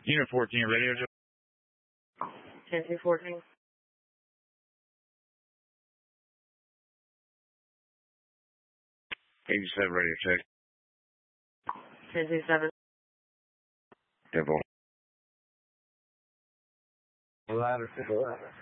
Unit 14, radio check. 10-2-14. 87, radio check. 10-2-7. Devil. Ladder.